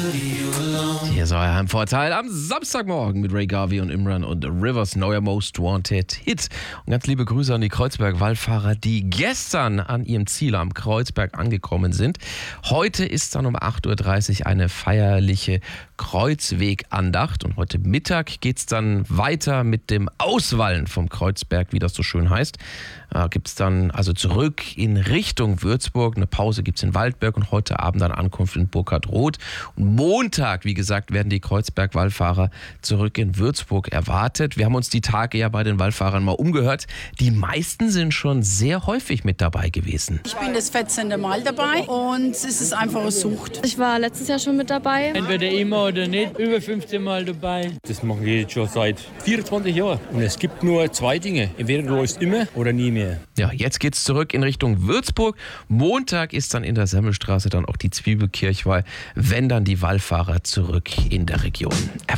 Hier ist euer Heimvorteil am Samstagmorgen mit Ray Garvey und Imran und Rivers neuer Most Wanted Hit. Und ganz liebe Grüße an die Kreuzberg-Wallfahrer, die gestern an ihrem Ziel am Kreuzberg angekommen sind. Heute ist dann um 8.30 Uhr eine feierliche Kreuzwegandacht und heute Mittag geht es dann weiter mit dem Auswallen vom Kreuzberg, wie das so schön heißt. Gibt es dann also zurück in Richtung Würzburg. Eine Pause gibt es in Waldberg und heute Abend dann Ankunft in Burkhardroth. Und Montag, wie gesagt, werden die Kreuzberg-Wallfahrer zurück in Würzburg erwartet. Wir haben uns die Tage ja bei den Wallfahrern mal umgehört. Die meisten sind schon sehr häufig mit dabei gewesen. Ich bin das 14. Mal dabei und es ist einfach eine Sucht. Ich war letztes Jahr schon mit dabei. Entweder immer oder nicht, über 15 Mal dabei. Das machen wir jetzt schon seit 24 Jahren. Und es gibt nur zwei Dinge. Entweder du läufst immer oder nie mehr. Ja, jetzt geht's zurück in Richtung Würzburg. Montag ist dann in der Semmelstraße dann auch die Zwiebelkirchweih, wenn dann die Wallfahrer zurück in der Region